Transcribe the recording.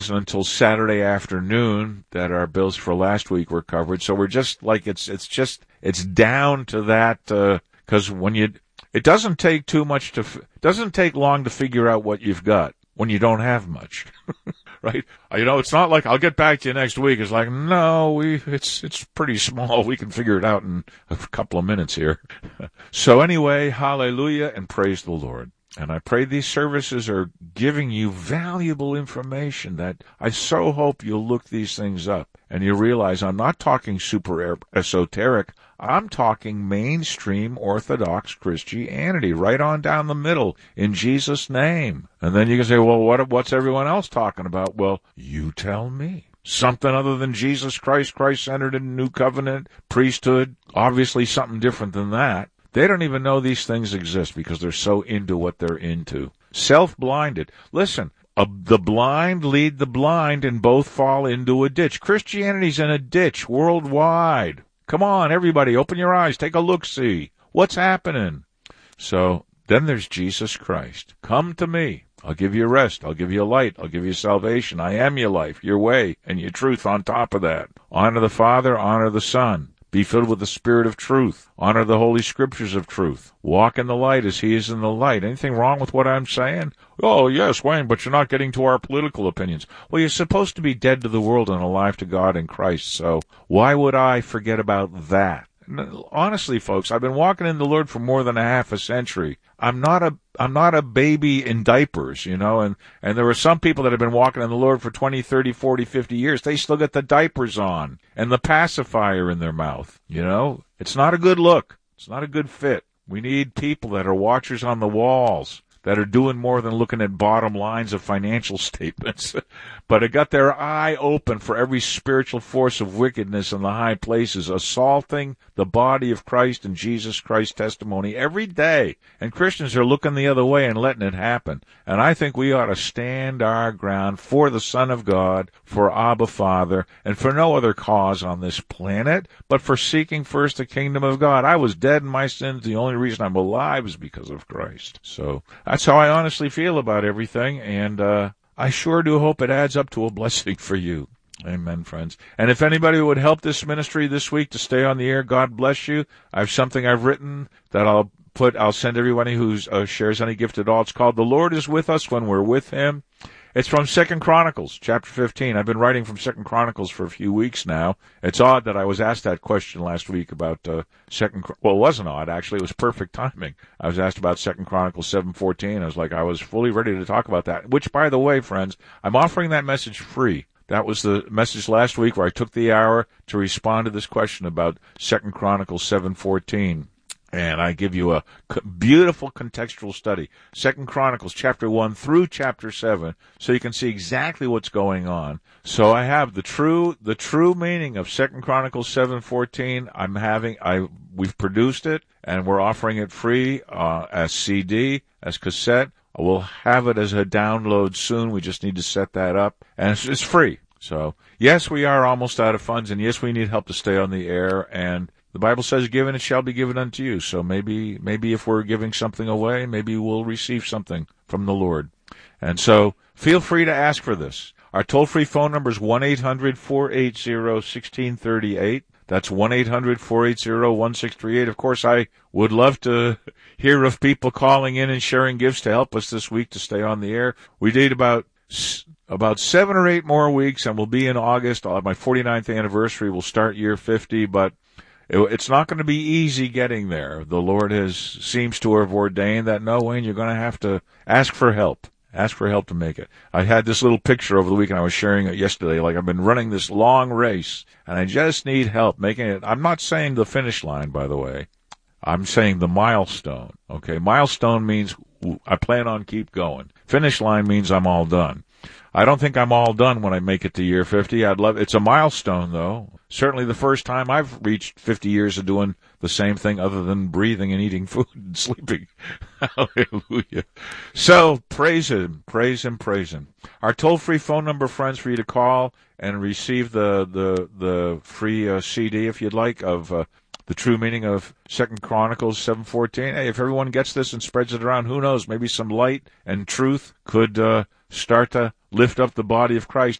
wasn't until Saturday afternoon that our bills for last week were covered. So we're just like, it's down to that, because it doesn't take doesn't take long to figure out what you've got when you don't have much. Right? It's not like I'll get back to you next week. It's like, no, it's pretty small. We can figure it out in a couple of minutes here. So anyway, hallelujah and praise the Lord. And I pray these services are giving you valuable information that I so hope you'll look these things up and you realize I'm not talking super esoteric. I'm talking mainstream Orthodox Christianity, right on down the middle, in Jesus' name. And then you can say, well, what's everyone else talking about? Well, you tell me. Something other than Jesus Christ, Christ-centered in New Covenant, priesthood, obviously something different than that. They don't even know these things exist because they're so into what they're into. Self-blinded. Listen, the blind lead the blind and both fall into a ditch. Christianity's in a ditch worldwide. Come on, everybody, open your eyes, take a look-see. What's happening? So then there's Jesus Christ. Come to me. I'll give you rest. I'll give you light. I'll give you salvation. I am your life, your way, and your truth on top of that. Honor the Father, honor the Son. Be filled with the Spirit of truth. Honor the Holy Scriptures of truth. Walk in the light as He is in the light. Anything wrong with what I'm saying? Oh, yes, Wayne, but you're not getting to our political opinions. Well, you're supposed to be dead to the world and alive to God in Christ, so why would I forget about that? Honestly, folks, I've been walking in the Lord for more than a half a century. I'm not a baby in diapers, and there are some people that have been walking in the Lord for 20, 30, 40, 50 years. They still get the diapers on and the pacifier in their mouth, It's not a good look. It's not a good fit. We need people that are watchers on the walls, that are doing more than looking at bottom lines of financial statements, but have got their eye open for every spiritual force of wickedness in the high places, assaulting the body of Christ and Jesus Christ's testimony every day. And Christians are looking the other way and letting it happen. And I think we ought to stand our ground for the Son of God, for Abba Father, and for no other cause on this planet, but for seeking first the kingdom of God. I was dead in my sins. The only reason I'm alive is because of Christ. So that's how I honestly feel about everything, and I sure do hope it adds up to a blessing for you. Amen, friends. And if anybody would help this ministry this week to stay on the air, God bless you. I have something I've written that I'll send everybody who shares any gift at all. It's called The Lord is With Us When We're With Him. It's from 2 Chronicles, chapter 15. I've been writing from 2 Chronicles for a few weeks now. It's odd that I was asked that question last week about well, it wasn't odd, actually. It was perfect timing. I was asked about 2 Chronicles 7:14. I was fully ready to talk about that, which, by the way, friends, I'm offering that message free. That was the message last week where I took the hour to respond to this question about 2 Chronicles 7:14. And I give you a beautiful contextual study, 2 Chronicles chapter 1 through chapter 7, so you can see exactly what's going on. So I have the true meaning of 2 Chronicles 7:14. We've produced it, and we're offering it free as CD, as cassette. We'll have it as a download soon. We just need to set that up, and it's free. So yes, we are almost out of funds, and yes, we need help to stay on the air, and the Bible says, given it shall be given unto you. So maybe if we're giving something away, maybe we'll receive something from the Lord. And so feel free to ask for this. Our toll-free phone number is 1-800-480-1638. That's 1-800-480-1638. Of course, I would love to hear of people calling in and sharing gifts to help us this week to stay on the air. We did about 7 or 8 more weeks, and we'll be in August. I'll have my 49th anniversary. We'll start year 50, but it's not going to be easy getting there. The Lord seems to have ordained that, no, Wayne, you're going to have to ask for help. Ask for help to make it. I had this little picture over the weekend. I was sharing it yesterday. I've been running this long race, and I just need help making it. I'm not saying the finish line, by the way. I'm saying the milestone. Okay, milestone means I plan on keep going. Finish line means I'm all done. I don't think I'm all done when I make it to year 50. It's a milestone, though. Certainly the first time I've reached 50 years of doing the same thing other than breathing and eating food and sleeping. Hallelujah. So praise Him, praise Him, praise Him. Our toll-free phone number, friends, for you to call and receive the free CD, if you'd like, of the true meaning of 2 Chronicles 7:14. Hey, if everyone gets this and spreads it around, who knows? Maybe some light and truth could start to lift up the body of Christ